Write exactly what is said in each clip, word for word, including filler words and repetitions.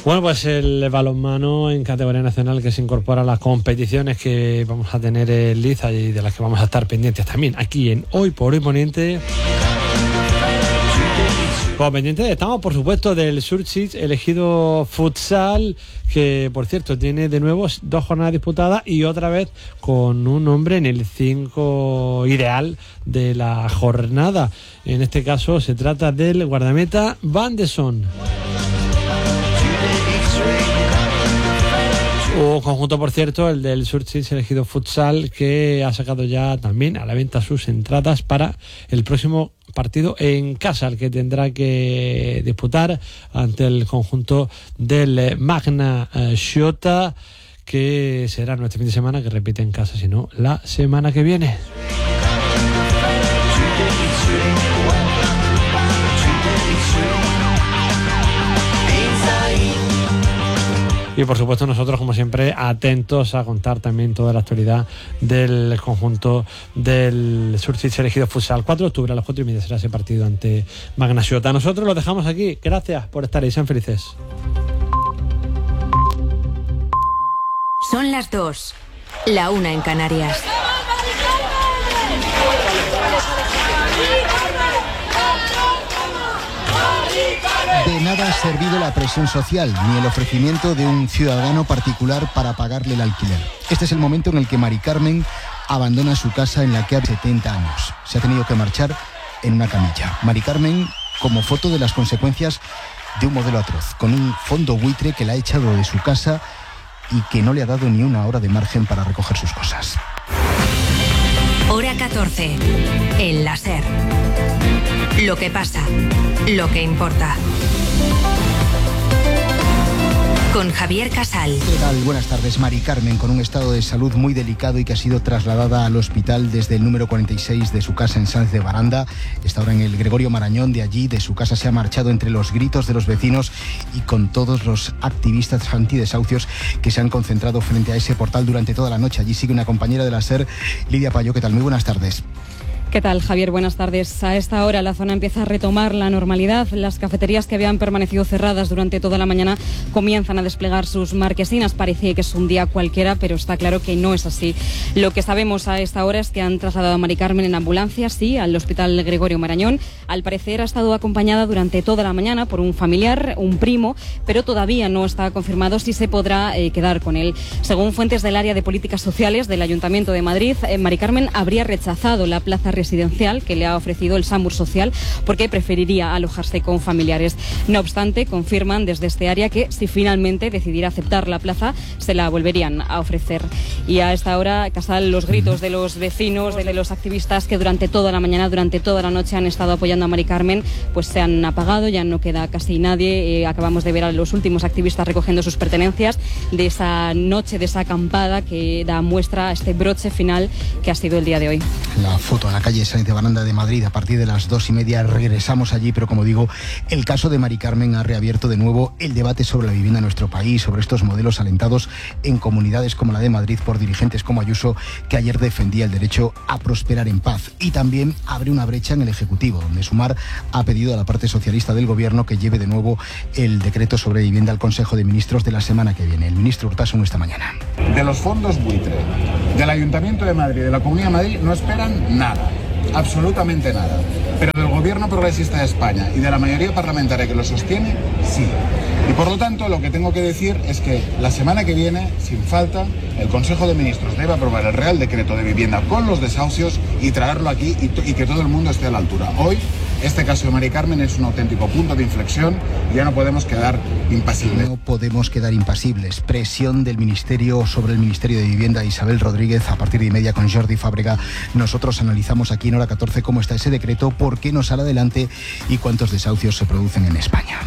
Bueno, pues el balonmano en categoría nacional que se incorpora a las competiciones que vamos a tener en Liza y de las que vamos a estar pendientes también aquí en Hoy por Hoy Poniente. Como pendientes estamos, por supuesto, del Surchich elegido futsal, que por cierto tiene de nuevo dos jornadas disputadas y otra vez con un hombre en el cinco ideal de la jornada. En este caso se trata del guardameta Van de Son. Un conjunto, por cierto, el del Surchich elegido futsal, que ha sacado ya también a la venta sus entradas para el próximo partido en casa, el que tendrá que disputar ante el conjunto del Magna Shota, que será no este fin de semana, que repite en casa, sino la semana que viene. Y por supuesto nosotros, como siempre, atentos a contar también toda la actualidad del conjunto del Surchich elegido futsal. cuatro de octubre a las cuatro y media será ese partido ante Magna Shota. Nosotros lo dejamos aquí. Gracias por estar ahí. Sean felices. Son las dos, la una en Canarias. De nada ha servido la presión social, ni el ofrecimiento de un ciudadano particular para pagarle el alquiler. Este es el momento en el que Mari Carmen abandona su casa en la que hace setenta años. Se ha tenido que marchar en una camilla. Mari Carmen, como foto de las consecuencias de un modelo atroz, con un fondo buitre que la ha echado de su casa y que no le ha dado ni una hora de margen para recoger sus cosas. Hora catorce, el La Ser. Lo que pasa, lo que importa. Con Javier Casal. ¿Qué tal? Buenas tardes. Mari Carmen, con un estado de salud muy delicado y que ha sido trasladada al hospital desde el número cuarenta y seis de su casa en Sáenz de Baranda. Está ahora en el Gregorio Marañón. De allí, de su casa, se ha marchado entre los gritos de los vecinos y con todos los activistas antidesahucios que se han concentrado frente a ese portal durante toda la noche. Allí sigue una compañera de la SER, Lidia Payó. ¿Qué tal? Muy buenas tardes. ¿Qué tal, Javier? Buenas tardes. A esta hora la zona empieza a retomar la normalidad. Las cafeterías que habían permanecido cerradas durante toda la mañana comienzan a desplegar sus marquesinas. Parece que es un día cualquiera, pero está claro que no es así. Lo que sabemos a esta hora es que han trasladado a Mari Carmen en ambulancia, sí, al Hospital Gregorio Marañón. Al parecer ha estado acompañada durante toda la mañana por un familiar, un primo, pero todavía no está confirmado si se podrá eh, quedar con él. Según fuentes del área de políticas sociales del Ayuntamiento de Madrid, eh, Mari Carmen habría rechazado la plaza residencial que le ha ofrecido el SAMUR Social porque preferiría alojarse con familiares. No obstante, confirman desde este área que si finalmente decidiera aceptar la plaza, se la volverían a ofrecer. Y a esta hora, Casal, los gritos de los vecinos, de los activistas que durante toda la mañana, durante toda la noche han estado apoyando a Mari Carmen, pues se han apagado, ya no queda casi nadie. Eh, acabamos de ver a los últimos activistas recogiendo sus pertenencias de esa noche, de esa acampada que da muestra a este broche final que ha sido el día de hoy. La foto en la calle Sáenz de Baranda de Madrid a partir de las dos y media. Regresamos allí, pero como digo, el caso de Mari Carmen ha reabierto de nuevo el debate sobre la vivienda en nuestro país, sobre estos modelos alentados en comunidades como la de Madrid por dirigentes como Ayuso, que ayer defendía el derecho a prosperar en paz. Y también abre una brecha en el Ejecutivo, donde Sumar ha pedido a la parte socialista del Gobierno que lleve de nuevo el decreto sobre vivienda al Consejo de Ministros de la semana que viene. El ministro Urtasun esta mañana. De los fondos buitre, del Ayuntamiento de Madrid, de la Comunidad de Madrid, no esperan nada. Absolutamente nada. Pero del Gobierno Progresista de España y de la mayoría parlamentaria que lo sostiene, sí. Y por lo tanto, lo que tengo que decir es que la semana que viene, sin falta, el Consejo de Ministros debe aprobar el Real Decreto de Vivienda con los desahucios y traerlo aquí y, y que todo el mundo esté a la altura. Hoy, este caso de Mari Carmen es un auténtico punto de inflexión y ya no podemos quedar impasibles. No podemos quedar impasibles. Presión del Ministerio sobre el Ministerio de Vivienda. Isabel Rodríguez, a partir de y media con Jordi Fábrega. Nosotros analizamos aquí en Hora catorce cómo está ese decreto, por qué no sale adelante y cuántos desahucios se producen en España.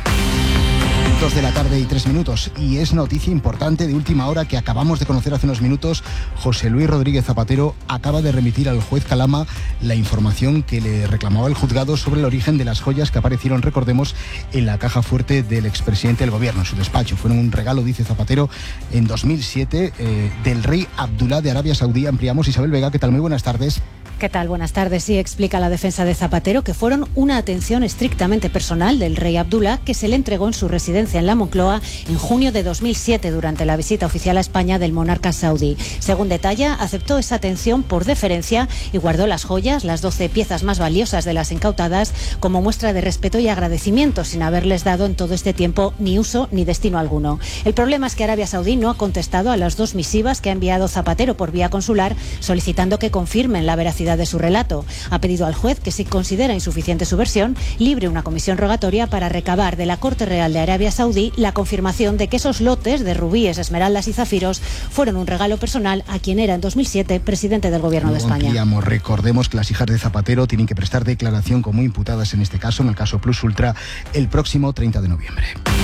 Dos de la tarde y tres minutos. Y es noticia importante de última hora que acabamos de conocer hace unos minutos. José Luis Rodríguez Zapatero acaba de remitir al juez Calama la información que le reclamaba el juzgado sobre el origen de las joyas que aparecieron, recordemos, en la caja fuerte del expresidente del gobierno, en su despacho. Fueron un regalo, dice Zapatero, en dos mil siete eh, del rey Abdulá de Arabia Saudí. Ampliamos. Isabel Vega, ¿qué tal? Muy buenas tardes. ¿Qué tal? Buenas tardes. Sí, explica la defensa de Zapatero que fueron una atención estrictamente personal del rey Abdullah, que se le entregó en su residencia en la Moncloa en junio de dos mil siete durante la visita oficial a España del monarca saudí. Según detalla, aceptó esa atención por deferencia y guardó las joyas, las doce piezas más valiosas de las incautadas, como muestra de respeto y agradecimiento, sin haberles dado en todo este tiempo ni uso ni destino alguno. El problema es que Arabia Saudí no ha contestado a las dos misivas que ha enviado Zapatero por vía consular, solicitando que confirmen la veracidad de su relato. Ha pedido al juez que, si considera insuficiente su versión, libre una comisión rogatoria para recabar de la Corte Real de Arabia Saudí la confirmación de que esos lotes de rubíes, esmeraldas y zafiros fueron un regalo personal a quien era en dos mil siete presidente del Gobierno de España. Ampliamos. Recordemos que las hijas de Zapatero tienen que prestar declaración como imputadas en este caso, en el caso Plus Ultra, el próximo treinta de noviembre.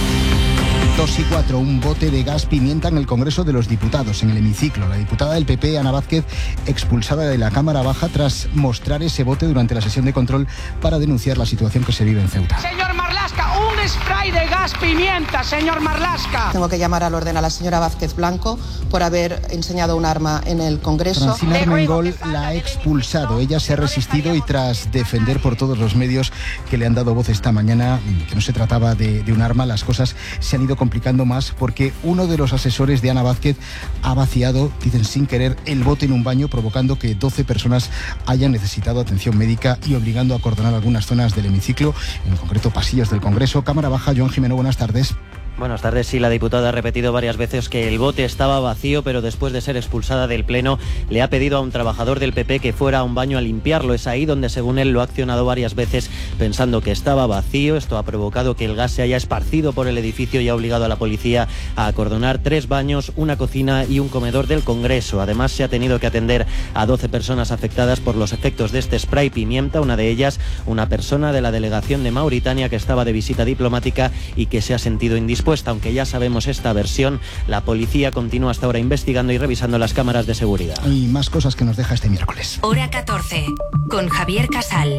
Dos y cuatro, un bote de gas pimienta en el Congreso de los Diputados, en el hemiciclo. La diputada del P P, Ana Vázquez, expulsada de la Cámara Baja tras mostrar ese bote durante la sesión de control para denunciar la situación que se vive en Ceuta. Señor Marlaska, un spray de gas pimienta, señor Marlaska. Tengo que llamar al orden a la señora Vázquez Blanco por haber enseñado un arma en el Congreso. Francina Armengol la ha expulsado. Ella se ha resistido y tras defender por todos los medios que le han dado voz esta mañana que no se trataba de, de un arma, las cosas se han ido complicando más porque uno de los asesores de Ana Vázquez ha vaciado, dicen sin querer, el bote en un baño, provocando que doce personas hayan necesitado atención médica y obligando a acordonar algunas zonas del hemiciclo, en concreto pasillos del Congreso. Cámara Baja, Joan Jimeno, buenas tardes. Buenas tardes. Sí, la diputada ha repetido varias veces que el bote estaba vacío, pero después de ser expulsada del Pleno le ha pedido a un trabajador del P P que fuera a un baño a limpiarlo. Es ahí donde, según él, lo ha accionado varias veces pensando que estaba vacío. Esto ha provocado que el gas se haya esparcido por el edificio y ha obligado a la policía a acordonar tres baños, una cocina y un comedor del Congreso. Además, se ha tenido que atender a doce personas afectadas por los efectos de este spray pimienta, una de ellas una persona de la delegación de Mauritania que estaba de visita diplomática y que se ha sentido indispuesta. Aunque ya sabemos esta versión, la policía continúa hasta ahora investigando y revisando las cámaras de seguridad. Y más cosas que nos deja este miércoles. Hora catorce, con Javier Casal.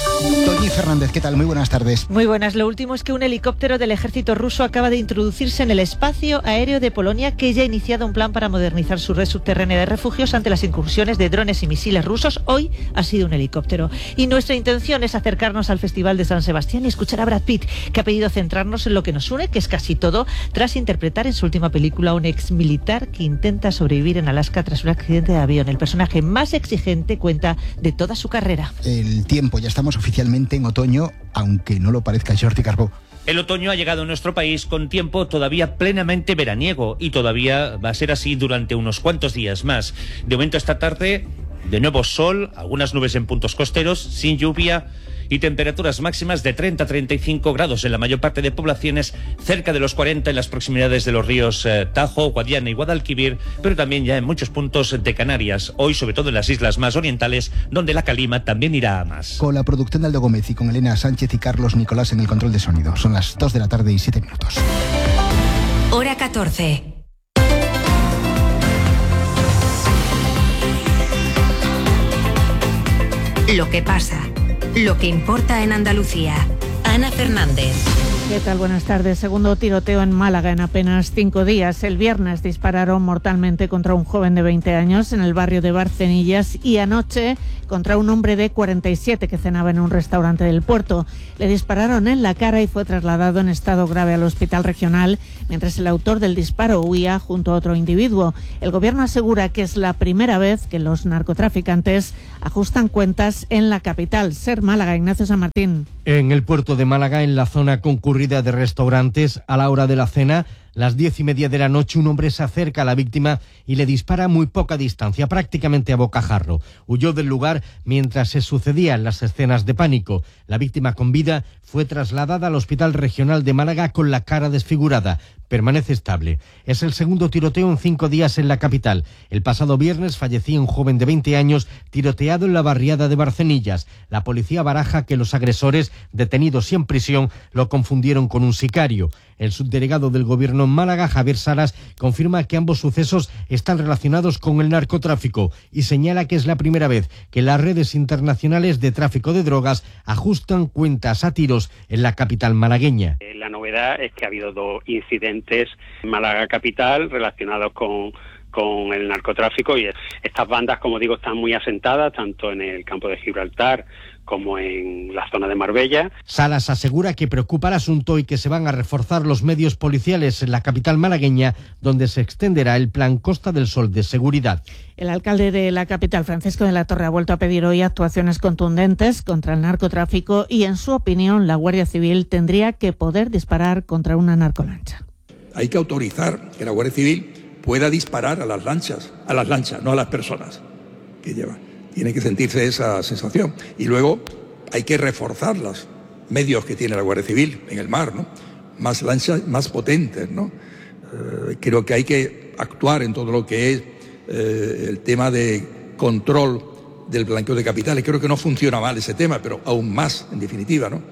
Toñi Fernández, ¿qué tal? Muy buenas tardes. Muy buenas. Lo último es que un helicóptero del ejército ruso acaba de introducirse en el espacio aéreo de Polonia, que ya ha iniciado un plan para modernizar su red subterránea de refugios ante las incursiones de drones y misiles rusos. Hoy ha sido un helicóptero. Y nuestra intención es acercarnos al Festival de San Sebastián y escuchar a Brad Pitt, que ha pedido centrarnos en lo que nos une, que es casi todo, tras interpretar en su última película a un ex militar que intenta sobrevivir en Alaska tras un accidente de avión. El personaje más exigente, cuenta, de toda su carrera. El tiempo, ya estamos oficialmente en otoño, aunque no lo parezca. Jordi Carbó. El otoño ha llegado a nuestro país con tiempo todavía plenamente veraniego y todavía va a ser así durante unos cuantos días más. De momento, esta tarde, de nuevo sol, algunas nubes en puntos costeros, sin lluvia y temperaturas máximas de treinta a treinta y cinco grados en la mayor parte de poblaciones, cerca de los cuarenta en las proximidades de los ríos eh, Tajo, Guadiana y Guadalquivir, pero también ya en muchos puntos de Canarias, hoy sobre todo en las islas más orientales, donde la calima también irá a más. Con la producción de Aldo Gómez y con Elena Sánchez y Carlos Nicolás en el control de sonido. Son las dos de la tarde y siete minutos. Hora catorce. Lo que pasa, lo que importa en Andalucía. Ana Fernández. ¿Qué tal? Buenas tardes. Segundo tiroteo en Málaga en apenas cinco días. El viernes dispararon mortalmente contra un joven de veinte años en el barrio de Barcenillas y anoche contra un hombre de cuarenta y siete que cenaba en un restaurante del puerto. Le dispararon en la cara y fue trasladado en estado grave al hospital regional, mientras el autor del disparo huía junto a otro individuo. El gobierno asegura que es la primera vez que los narcotraficantes ajustan cuentas en la capital. Ser Málaga, Ignacio San Martín. En el puerto de Málaga, en la zona concurrida de restaurantes, a la hora de la cena, las diez y media de la noche, un hombre se acerca a la víctima y le dispara a muy poca distancia, prácticamente a bocajarro. Huyó del lugar mientras se sucedían las escenas de pánico. La víctima con vida fue trasladada al Hospital Regional de Málaga con la cara desfigurada. Permanece estable. Es el segundo tiroteo en cinco días en la capital. El pasado viernes fallecía un joven de veinte años tiroteado en la barriada de Barcenillas. La policía baraja que los agresores, detenidos y en prisión, lo confundieron con un sicario. El subdelegado del gobierno en Málaga, Javier Salas, confirma que ambos sucesos están relacionados con el narcotráfico y señala que es la primera vez que las redes internacionales de tráfico de drogas ajustan cuentas a tiros en la capital malagueña. La novedad es que ha habido dos incidentes en Málaga capital relacionados con con el narcotráfico, y estas bandas, como digo, están muy asentadas tanto en el campo de Gibraltar como en la zona de Marbella. Salas asegura que preocupa el asunto y que se van a reforzar los medios policiales en la capital malagueña, donde se extenderá el plan Costa del Sol de seguridad. El alcalde de la capital, Francisco de la Torre, ha vuelto a pedir hoy actuaciones contundentes contra el narcotráfico y, en su opinión, la Guardia Civil tendría que poder disparar contra una narcolancha. Hay que autorizar que la Guardia Civil pueda disparar a las lanchas, a las lanchas, no a las personas que llevan. Tiene que sentirse esa sensación. Y luego hay que reforzar los medios que tiene la Guardia Civil en el mar, ¿no? Más lanchas, más potentes, ¿no? Eh, creo que hay que actuar en todo lo que es eh, el tema de control del blanqueo de capitales. Creo que no funciona mal ese tema, pero aún más, en definitiva, ¿no?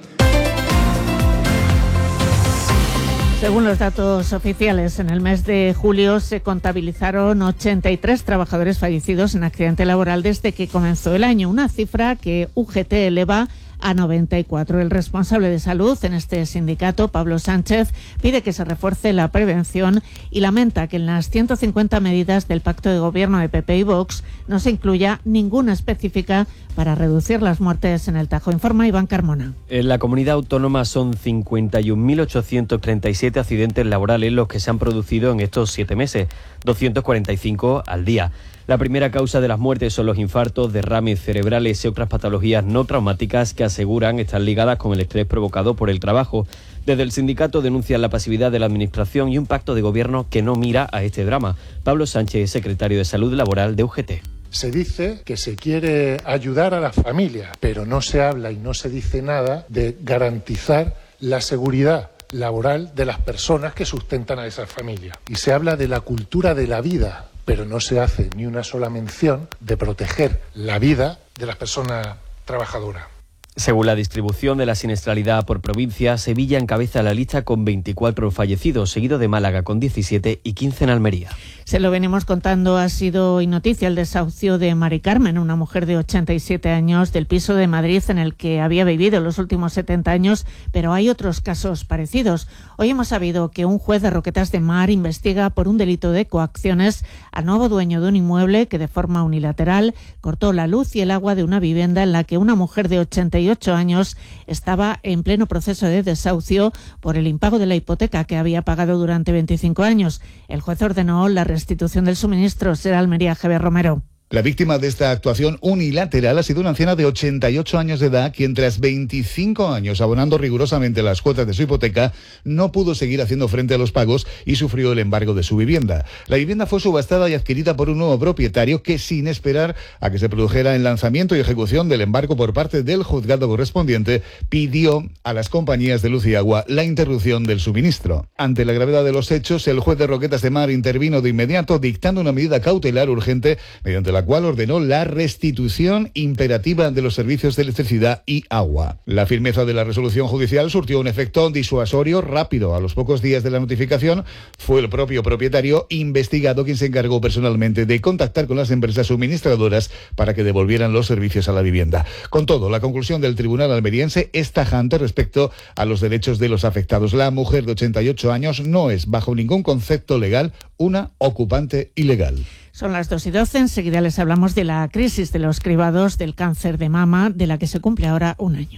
Según los datos oficiales, en el mes de julio se contabilizaron ochenta y tres trabajadores fallecidos en accidente laboral desde que comenzó el año, una cifra que U G T eleva a noventa y cuatro. El responsable de salud en este sindicato, Pablo Sánchez, pide que se refuerce la prevención y lamenta que en las ciento cincuenta medidas del pacto de gobierno de P P y Vox no se incluya ninguna específica para reducir las muertes en el Tajo. Informa Iván Carmona. En la comunidad autónoma son cincuenta y un mil ochocientos treinta y siete accidentes laborales los que se han producido en estos siete meses, doscientos cuarenta y cinco al día. La primera causa de las muertes son los infartos, derrames cerebrales y otras patologías no traumáticas que aseguran estar ligadas con el estrés provocado por el trabajo. Desde el sindicato denuncian la pasividad de la Administración y un pacto de gobierno que no mira a este drama. Pablo Sánchez, secretario de Salud Laboral de U G T. Se dice que se quiere ayudar a las familias, pero no se habla y no se dice nada de garantizar la seguridad laboral de las personas que sustentan a esas familias. Y se habla de la cultura de la vida, pero no se hace ni una sola mención de proteger la vida de las personas trabajadoras. Según la distribución de la siniestralidad por provincia, Sevilla encabeza la lista con veinticuatro fallecidos, seguido de Málaga con diecisiete y quince en Almería. Se lo venimos contando, ha sido hoy noticia el desahucio de Mari Carmen, una mujer de ochenta y siete años del piso de Madrid en el que había vivido los últimos setenta años, pero hay otros casos parecidos. Hoy hemos sabido que un juez de Roquetas de Mar investiga por un delito de coacciones al nuevo dueño de un inmueble que de forma unilateral cortó la luz y el agua de una vivienda en la que una mujer de ochenta y ocho años estaba en pleno proceso de desahucio por el impago de la hipoteca que había pagado durante veinticinco años. El juez ordenó la restitución del suministro. Será Almería, Javier Romero. La víctima de esta actuación unilateral ha sido una anciana de ochenta y ocho años de edad, quien tras veinticinco años abonando rigurosamente las cuotas de su hipoteca, no pudo seguir haciendo frente a los pagos y sufrió el embargo de su vivienda. La vivienda fue subastada y adquirida por un nuevo propietario que, sin esperar a que se produjera el lanzamiento y ejecución del embargo por parte del juzgado correspondiente, pidió a las compañías de luz y agua la interrupción del suministro. Ante la gravedad de los hechos, el juez de Roquetas de Mar intervino de inmediato, dictando una medida cautelar urgente mediante la cual ordenó la restitución imperativa de los servicios de electricidad y agua. La firmeza de la resolución judicial surtió un efecto disuasorio rápido. A los pocos días de la notificación, fue el propio propietario investigado quien se encargó personalmente de contactar con las empresas suministradoras para que devolvieran los servicios a la vivienda. Con todo, la conclusión del tribunal almeriense es tajante respecto a los derechos de los afectados. La mujer de ochenta y ocho años no es, bajo ningún concepto legal, una ocupante ilegal. Son las dos y doce. Enseguida les hablamos de la crisis de los cribados del cáncer de mama, de la que se cumple ahora un año.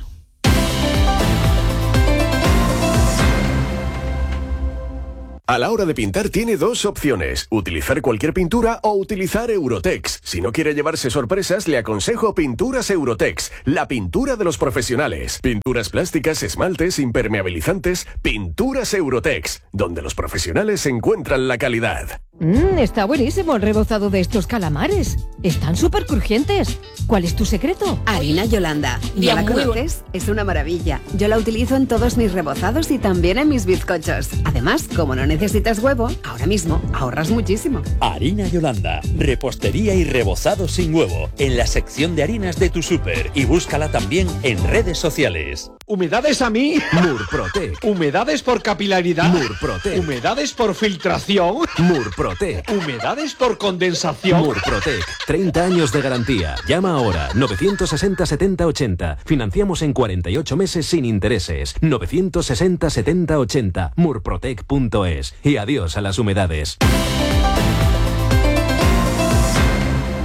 A la hora de pintar tiene dos opciones, utilizar cualquier pintura o utilizar Eurotex. Si no quiere llevarse sorpresas, le aconsejo Pinturas Eurotex, la pintura de los profesionales. Pinturas plásticas, esmaltes, impermeabilizantes, Pinturas Eurotex, donde los profesionales encuentran la calidad. Mmm, está buenísimo el rebozado de estos calamares. Están súper crujientes. ¿Cuál es tu secreto? Harina Yolanda. ¿Ya la conoces? Es una maravilla. Yo la utilizo en todos mis rebozados y también en mis bizcochos. Además, como no necesitas huevo, ahora mismo ahorras muchísimo. Harina Yolanda. Repostería y rebozado sin huevo. En la sección de harinas de tu súper. Y búscala también en redes sociales. ¿Humedades a mí? Murprotec. ¿Humedades por capilaridad? Murprotec. ¿Humedades por filtración? Murprotec. ¿Humedades por condensación? Murprotec. treinta años de garantía. Llama ahora. novecientos sesenta setenta ochenta. Financiamos en cuarenta y ocho meses sin intereses. novecientos sesenta setenta ochenta. murprotec punto es. Y adiós a las humedades.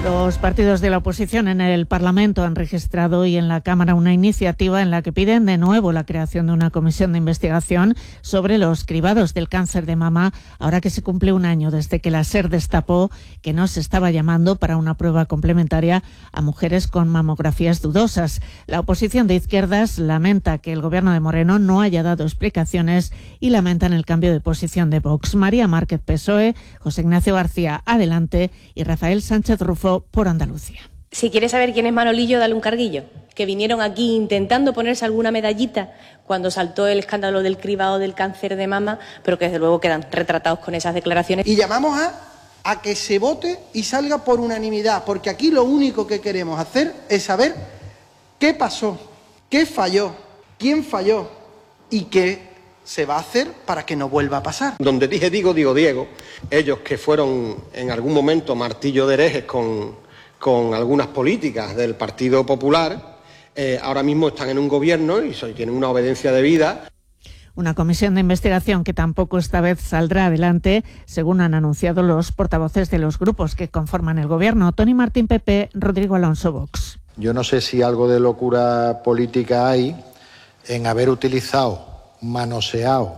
Los partidos de la oposición en el Parlamento han registrado hoy en la Cámara una iniciativa en la que piden de nuevo la creación de una comisión de investigación sobre los cribados del cáncer de mama, ahora que se cumple un año desde que la SER destapó que no se estaba llamando para una prueba complementaria a mujeres con mamografías dudosas. La oposición de izquierdas lamenta que el gobierno de Moreno no haya dado explicaciones y lamentan el cambio de posición de Vox. María Márquez, P S O E, José Ignacio García, Adelante, y Rafael Sánchez Rufo, por Andalucía. Si quieres saber quién es Manolillo, dale un carguillo. Que vinieron aquí intentando ponerse alguna medallita cuando saltó el escándalo del cribado del cáncer de mama, pero que desde luego quedan retratados con esas declaraciones. Y llamamos a, a que se vote y salga por unanimidad, porque aquí lo único que queremos hacer es saber qué pasó, qué falló, quién falló y qué se va a hacer para que no vuelva a pasar. Donde dije digo, digo Diego, ellos que fueron en algún momento martillo de herejes con, con algunas políticas del Partido Popular, eh, ahora mismo están en un gobierno y so, tienen una obediencia debida. Una comisión de investigación que tampoco esta vez saldrá adelante, según han anunciado los portavoces de los grupos que conforman el gobierno. Tony Martín, P P, Rodrigo Alonso, Vox. Yo no sé si algo de locura política hay en haber utilizado, manoseado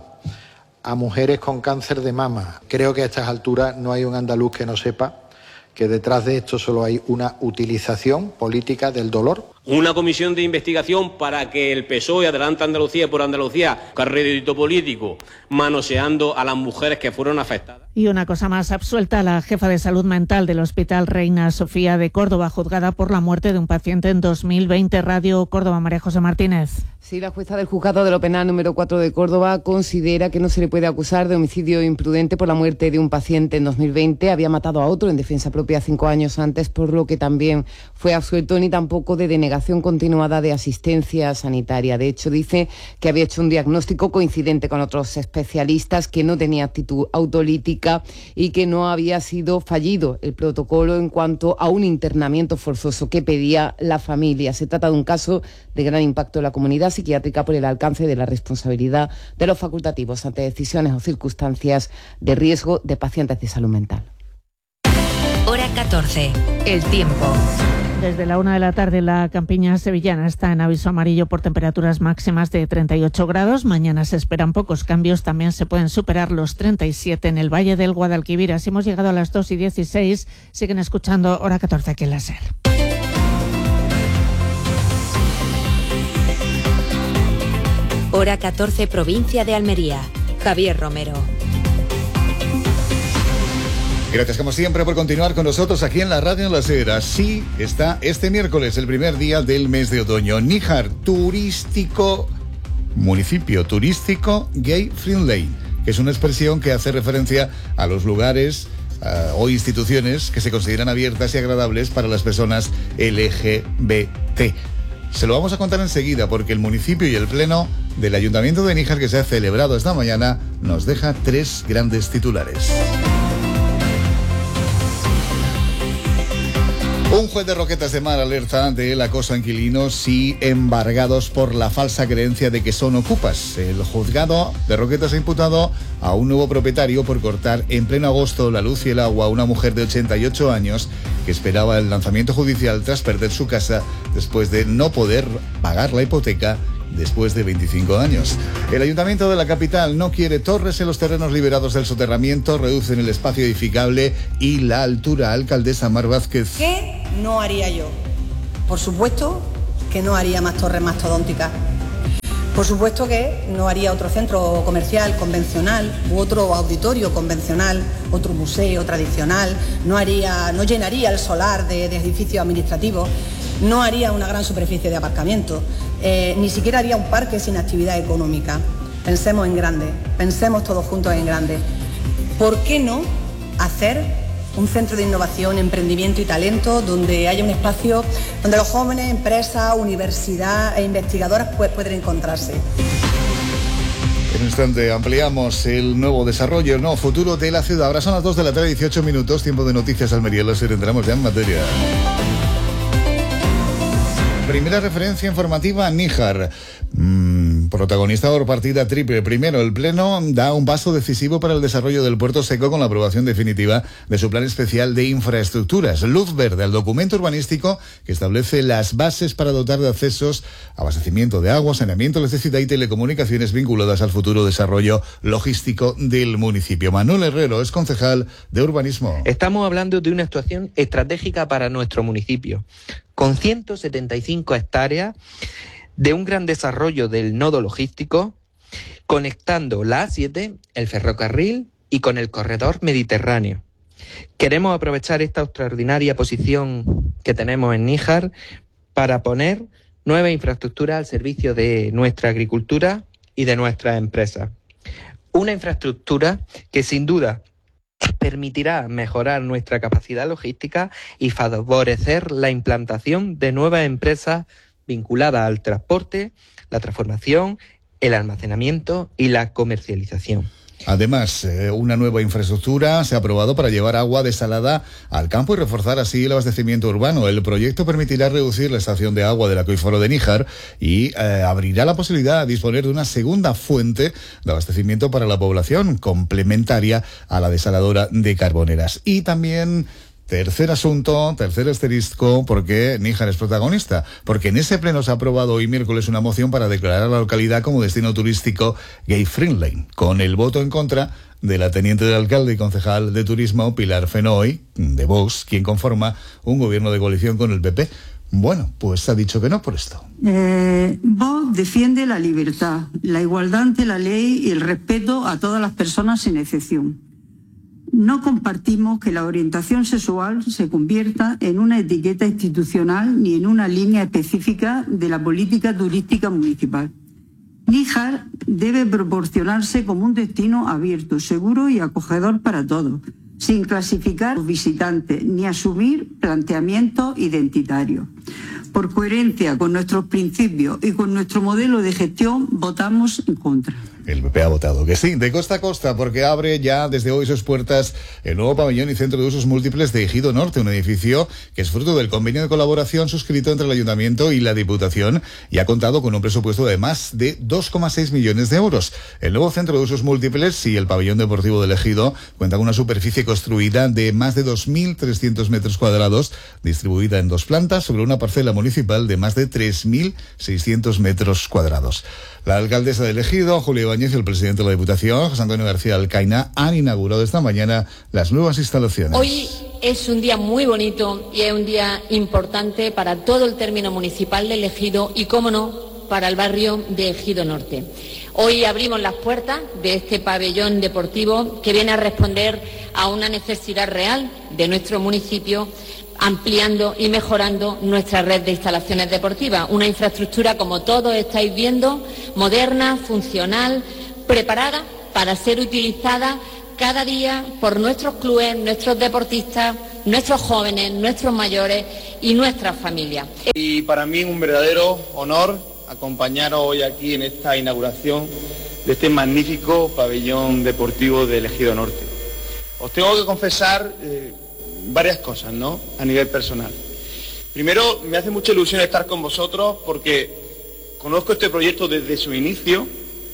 a mujeres con cáncer de mama. Creo que a estas alturas no hay un andaluz que no sepa que detrás de esto solo hay una utilización política del dolor. Una comisión de investigación para que el P S O E, Adelante Andalucía por Andalucía, carrédito político, manoseando a las mujeres que fueron afectadas. Y una cosa más, absuelta la jefa de salud mental del Hospital Reina Sofía de Córdoba, juzgada por la muerte de un paciente en dos mil veinte. Radio Córdoba, María José Martínez. Sí, la jueza del juzgado de lo penal número cuatro de Córdoba considera que no se le puede acusar de homicidio imprudente por la muerte de un paciente en dos mil veinte. Había matado a otro en defensa propia cinco años antes, por lo que también fue absuelto, ni tampoco de denegación continuada de asistencia sanitaria. De hecho, dice que había hecho un diagnóstico coincidente con otros especialistas, que no tenía actitud autolítica y que no había sido fallido el protocolo en cuanto a un internamiento forzoso que pedía la familia. Se trata de un caso de gran impacto en la comunidad psiquiátrica por el alcance de la responsabilidad de los facultativos ante decisiones o circunstancias de riesgo de pacientes de salud mental. Hora catorce. El tiempo. Desde la una de la tarde la campiña sevillana está en aviso amarillo por temperaturas máximas de treinta y ocho grados. Mañana se esperan pocos cambios. También se pueden superar los treinta y siete en el Valle del Guadalquivir. Así hemos llegado a las dos y dieciséis. Siguen escuchando Hora catorce aquí en la SER. Hora catorce, provincia de Almería. Javier Romero. Gracias como siempre por continuar con nosotros aquí en la radio en la SER. Así está este miércoles, el primer día del mes de otoño. Níjar, turístico, municipio turístico gay friendly, que es una expresión que hace referencia a los lugares uh, o instituciones que se consideran abiertas y agradables para las personas L G B T. Se lo vamos a contar enseguida porque el municipio y el pleno del Ayuntamiento de Níjar, que se ha celebrado esta mañana, nos deja tres grandes titulares. Un juez de Roquetas de Mar alerta del acoso a inquilinos y embargados por la falsa creencia de que son ocupas. El juzgado de Roquetas ha imputado a un nuevo propietario por cortar en pleno agosto la luz y el agua a una mujer de ochenta y ocho años que esperaba el lanzamiento judicial tras perder su casa después de no poder pagar la hipoteca después de veinticinco años. El Ayuntamiento de la capital no quiere torres en los terrenos liberados del soterramiento, reducen el espacio edificable y la altura. Alcaldesa Mar Vázquez. ¿Qué no haría yo? Por supuesto que no haría más torres mastodónticas. Por supuesto que no haría otro centro comercial convencional u otro auditorio convencional, otro museo tradicional, no haría, no llenaría el solar de, de edificios administrativos, no haría una gran superficie de aparcamiento, eh, ni siquiera haría un parque sin actividad económica. Pensemos en grande, pensemos todos juntos en grande. ¿Por qué no hacer un centro de innovación, emprendimiento y talento donde haya un espacio donde los jóvenes, empresas, universidad e investigadoras pues, puedan encontrarse? En un instante ampliamos el nuevo desarrollo, el nuevo futuro de la ciudad. Ahora son las dos de la tarde, dieciocho minutos, tiempo de noticias Almería. Los entramos ya en materia. Primera referencia informativa, Níjar. Mm, protagonista por partida triple. Primero, el Pleno da un paso decisivo para el desarrollo del Puerto Seco con la aprobación definitiva de su plan especial de infraestructuras. Luz verde al documento urbanístico que establece las bases para dotar de accesos, abastecimiento de agua, saneamiento, electricidad y telecomunicaciones vinculadas al futuro desarrollo logístico del municipio. Manuel Herrero es concejal de urbanismo. Estamos hablando de una actuación estratégica para nuestro municipio, con ciento setenta y cinco hectáreas de un gran desarrollo del nodo logístico, conectando la A siete, el ferrocarril y con el corredor mediterráneo. Queremos aprovechar esta extraordinaria posición que tenemos en Níjar para poner nueva infraestructura al servicio de nuestra agricultura y de nuestras empresas. Una infraestructura que sin duda permitirá mejorar nuestra capacidad logística y favorecer la implantación de nuevas empresas vinculadas al transporte, la transformación, el almacenamiento y la comercialización. Además, eh, una nueva infraestructura se ha aprobado para llevar agua desalada al campo y reforzar así el abastecimiento urbano. El proyecto permitirá reducir la estación de agua del acuífero de Níjar y eh, abrirá la posibilidad de disponer de una segunda fuente de abastecimiento para la población, complementaria a la desaladora de Carboneras. Y también... Tercer asunto, tercer asterisco, porque Níjar es protagonista, porque en ese pleno se ha aprobado hoy miércoles una moción para declarar a la localidad como destino turístico gay-friendly, con el voto en contra de la teniente de alcalde y concejal de turismo Pilar Fenoy, de Vox, quien conforma un gobierno de coalición con el P P. Bueno, pues ha dicho que no por esto. Eh, Vox defiende la libertad, la igualdad ante la ley y el respeto a todas las personas sin excepción. No compartimos que la orientación sexual se convierta en una etiqueta institucional ni en una línea específica de la política turística municipal. Níjar debe proporcionarse como un destino abierto, seguro y acogedor para todos, sin clasificar a los visitantes ni asumir planteamientos identitarios. Por coherencia con nuestros principios y con nuestro modelo de gestión, votamos en contra. El P P ha votado que sí, de costa a costa, porque abre ya desde hoy sus puertas el nuevo pabellón y centro de usos múltiples de Ejido Norte, un edificio que es fruto del convenio de colaboración suscrito entre el Ayuntamiento y la Diputación y ha contado con un presupuesto de más de dos coma seis millones de euros. El nuevo centro de usos múltiples y el pabellón deportivo del Ejido cuenta con una superficie construida de más de dos mil trescientos metros cuadrados, distribuida en dos plantas sobre una parcela municipal de más de tres mil seiscientos metros cuadrados. La alcaldesa del Ejido, Julia Ibáñez, y el presidente de la Diputación, José Antonio García Alcaina, han inaugurado esta mañana las nuevas instalaciones. Hoy es un día muy bonito y es un día importante para todo el término municipal del Ejido y, cómo no, para el barrio de Ejido Norte. Hoy abrimos las puertas de este pabellón deportivo que viene a responder a una necesidad real de nuestro municipio, ampliando y mejorando nuestra red de instalaciones deportivas. Una infraestructura, como todos estáis viendo, moderna, funcional, preparada para ser utilizada cada día por nuestros clubes, nuestros deportistas, nuestros jóvenes, nuestros mayores y nuestras familias. Y para mí un verdadero honor acompañaros hoy aquí en esta inauguración de este magnífico pabellón deportivo del Ejido Norte. Os tengo que confesar eh, varias cosas, ¿no?, a nivel personal. Primero, me hace mucha ilusión estar con vosotros porque conozco este proyecto desde su inicio,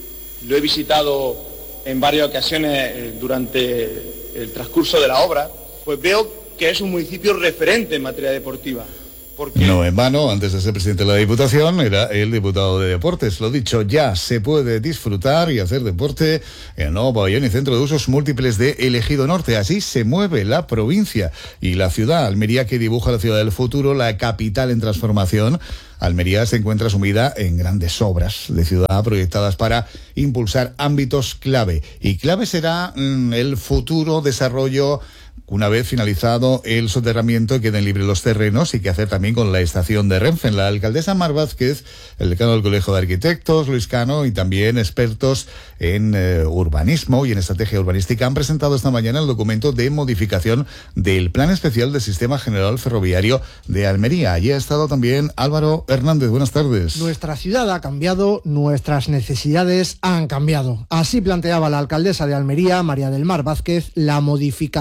lo he visitado en varias ocasiones eh, durante el transcurso de la obra, pues veo que es un municipio referente en materia deportiva. Porque... No en vano, antes de ser presidente de la Diputación, era el diputado de Deportes. Lo dicho, ya se puede disfrutar y hacer deporte en el nuevo pabellón y centro de usos múltiples de El Ejido Norte. Así se mueve la provincia y la ciudad. Almería, que dibuja la ciudad del futuro, la capital en transformación. Almería se encuentra sumida en grandes obras de ciudad proyectadas para impulsar ámbitos clave. Y clave será mmm, el futuro desarrollo una vez finalizado el soterramiento, queden libres los terrenos y qué hacer también con la estación de Renfe. La alcaldesa Mar Vázquez, el decano del Colegio de Arquitectos, Luis Cano, y también expertos en eh, urbanismo y en estrategia urbanística han presentado esta mañana el documento de modificación del Plan Especial del Sistema General Ferroviario de Almería. Allí ha estado también Álvaro Hernández. Buenas tardes. Nuestra ciudad ha cambiado, nuestras necesidades han cambiado. Así planteaba la alcaldesa de Almería, María del Mar Vázquez, la modificación de los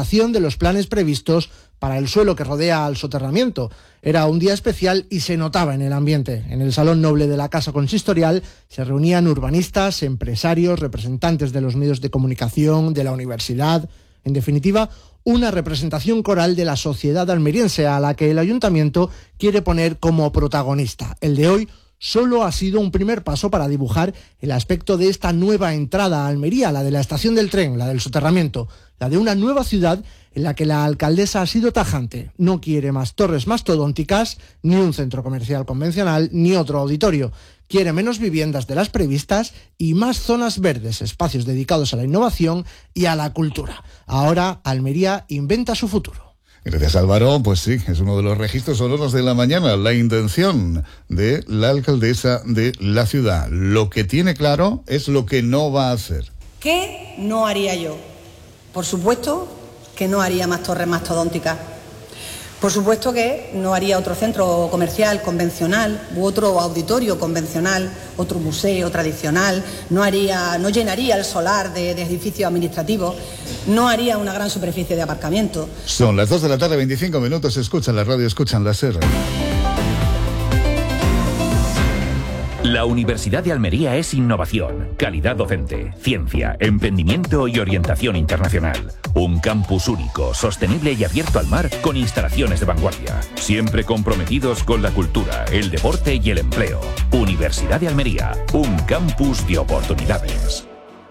los planes previstos para el suelo que rodea al soterramiento. Era un día especial y se notaba en el ambiente. En el Salón Noble de la Casa Consistorial se reunían urbanistas, empresarios, representantes de los medios de comunicación, de la universidad, en definitiva, una representación coral de la sociedad almeriense a la que el ayuntamiento quiere poner como protagonista. El de hoy solo ha sido un primer paso para dibujar el aspecto de esta nueva entrada a Almería, la de la estación del tren, la del soterramiento, la de una nueva ciudad en la que la alcaldesa ha sido tajante. No quiere más torres mastodónticas, ni un centro comercial convencional, ni otro auditorio. Quiere menos viviendas de las previstas y más zonas verdes, espacios dedicados a la innovación y a la cultura. Ahora Almería inventa su futuro. Gracias, Álvaro. Pues sí, es uno de los registros sonoros de la mañana, la intención de la alcaldesa de la ciudad. Lo que tiene claro es lo que no va a hacer. ¿Qué no haría yo? Por supuesto que no haría más torres mastodónticas. Por supuesto que no haría otro centro comercial convencional u otro auditorio convencional, otro museo tradicional, no haría, no llenaría el solar de, de edificios administrativos, no haría una gran superficie de aparcamiento. Son las dos de la tarde, veinticinco minutos, escuchan la radio, escuchan la SER. La Universidad de Almería es innovación, calidad docente, ciencia, emprendimiento y orientación internacional. Un campus único, sostenible y abierto al mar con instalaciones de vanguardia. Siempre comprometidos con la cultura, el deporte y el empleo. Universidad de Almería, un campus de oportunidades.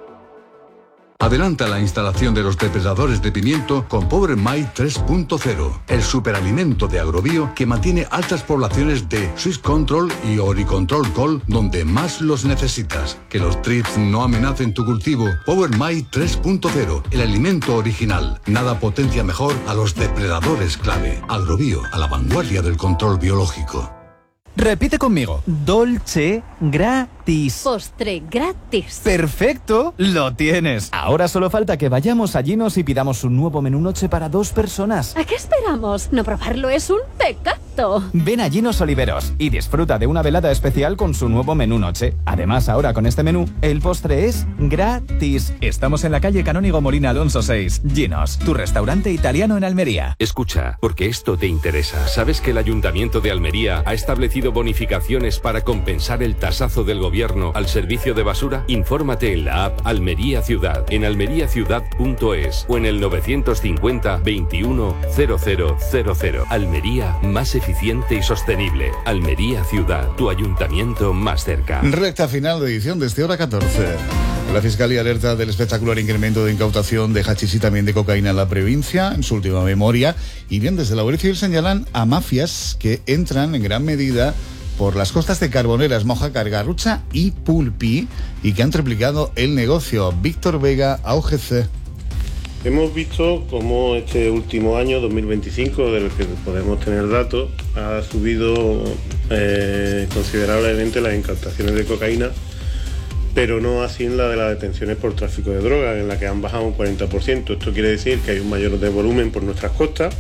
Adelanta la instalación de los depredadores de pimiento con Power My tres punto cero, el superalimento de Agrobio que mantiene altas poblaciones de Swiss Control y Oricontrol Col donde más los necesitas. Que los trips no amenacen tu cultivo. Power My tres punto cero, el alimento original. Nada potencia mejor a los depredadores clave. Agrobio, a la vanguardia del control biológico. Repite conmigo. Dolce gratis. Postre gratis. ¡Perfecto! ¡Lo tienes! Ahora solo falta que vayamos a Ginos y pidamos un nuevo menú noche para dos personas. ¿A qué esperamos? No probarlo es un pecado. Ven a Ginos Oliveros y disfruta de una velada especial con su nuevo menú noche. Además, ahora con este menú, el postre es gratis. Estamos en la calle Canónigo Molina Alonso seis. Ginos, tu restaurante italiano en Almería. Escucha, porque esto te interesa. ¿Sabes que el Ayuntamiento de Almería ha establecido bonificaciones para compensar el tasazo del gobierno al servicio de basura? Infórmate en la app Almería Ciudad, en almería ciudad punto es o en el novecientos cincuenta veintiuno cero cero cero cero. Almería, más eficiente y sostenible. Almería Ciudad, tu ayuntamiento más cerca. Recta final de edición de este hora catorce. La Fiscalía alerta del espectacular incremento de incautación de hachís y también de cocaína en la provincia, en su última memoria, y bien desde la Guardia Civil señalan a mafias que entran en gran medida por las costas de Carboneras, Mojácar, Garrucha y Pulpí, y que han triplicado el negocio. Víctor Vega, A U G C. Hemos visto cómo este último año, dos mil veinticinco, del que podemos tener datos, ha subido eh, considerablemente las incautaciones de cocaína, pero no así en la de las detenciones por tráfico de drogas, en la que han bajado un cuarenta por ciento. Esto quiere decir que hay un mayor de volumen por nuestras costas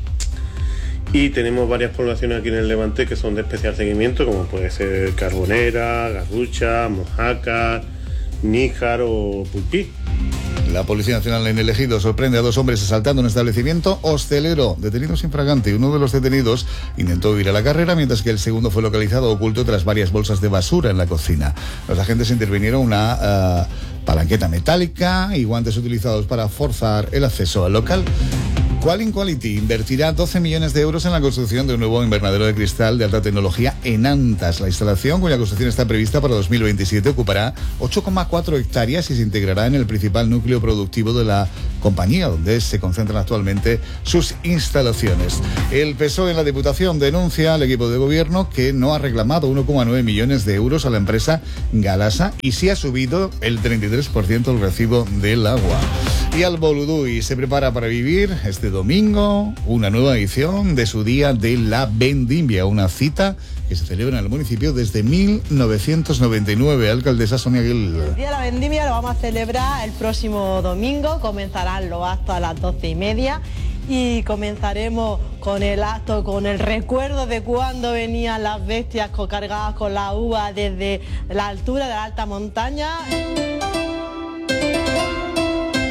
y tenemos varias poblaciones aquí en el Levante que son de especial seguimiento, como puede ser Carbonera, Garrucha, Mojácar, Níjar o Pulpí. La Policía Nacional en el Ejido sorprende a dos hombres asaltando un establecimiento hostelero, detenidos infragante. Uno de los detenidos intentó huir a la carrera, mientras que el segundo fue localizado oculto tras varias bolsas de basura en la cocina. Los agentes intervinieron una uh, palanqueta metálica y guantes utilizados para forzar el acceso al local. Qualin Quality invertirá doce millones de euros en la construcción de un nuevo invernadero de cristal de alta tecnología en Antas. La instalación, cuya construcción está prevista para dos mil veintisiete, ocupará ocho coma cuatro hectáreas y se integrará en el principal núcleo productivo de la compañía, donde se concentran actualmente sus instalaciones. El P S O E en la Diputación denuncia al equipo de gobierno que no ha reclamado uno coma nueve millones de euros a la empresa Galasa y sí ha subido el treinta y tres por ciento el recibo del agua. Y al Boludui se prepara para vivir este domingo una nueva edición de su Día de la Vendimia, una cita que se celebra en el municipio desde mil novecientos noventa y nueve. Alcaldesa Sonia Gil. El Día de la Vendimia lo vamos a celebrar el próximo domingo, comenzarán los actos a las doce y media y comenzaremos con el acto, con el recuerdo de cuando venían las bestias cargadas con la uva desde la altura de la alta montaña.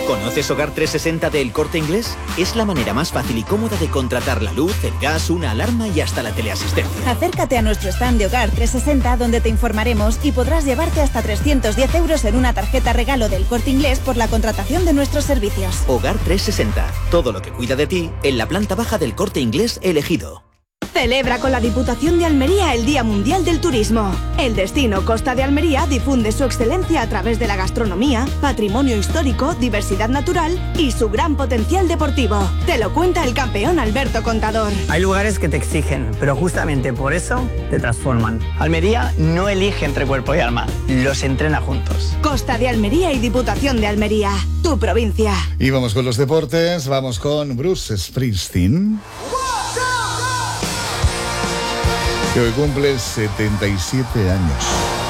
¿Conoces Hogar trescientos sesenta de El Corte Inglés? Es la manera más fácil y cómoda de contratar la luz, el gas, una alarma y hasta la teleasistencia. Acércate a nuestro stand de Hogar trescientos sesenta donde te informaremos y podrás llevarte hasta trescientos diez euros en una tarjeta regalo del Corte Inglés por la contratación de nuestros servicios. Hogar trescientos sesenta. Todo lo que cuida de ti en la planta baja del Corte Inglés elegido. Celebra con la Diputación de Almería el Día Mundial del Turismo. El destino Costa de Almería difunde su excelencia a través de la gastronomía, patrimonio histórico, diversidad natural y su gran potencial deportivo. Te lo cuenta el campeón Alberto Contador. Hay lugares que te exigen, pero justamente por eso te transforman. Almería no elige entre cuerpo y alma, los entrena juntos. Costa de Almería y Diputación de Almería, tu provincia. Y vamos con los deportes, vamos con Bruce Springsteen, que hoy cumple setenta y siete años.